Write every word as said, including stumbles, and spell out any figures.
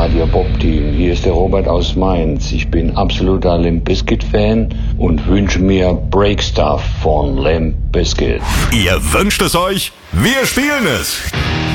Radio Bob Team. Hier ist der Robert aus Mainz. Ich bin absoluter Limp Bizkit Fan und wünsche mir Break Stuff von Limp Bizkit. Ihr wünscht es euch, wir spielen es.